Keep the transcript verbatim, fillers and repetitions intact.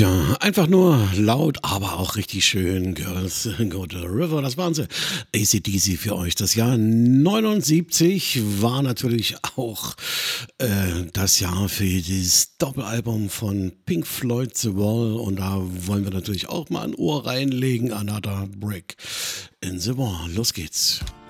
Tja, einfach nur laut, aber auch richtig schön. Girls Go to the River, das waren sie. A C D C für euch. Das Jahr neunundsiebzig war natürlich auch äh, das Jahr für das Doppelalbum von Pink Floyd The Wall. Und da wollen wir natürlich auch mal ein Ohr reinlegen. Another Brick in the Wall. Los geht's.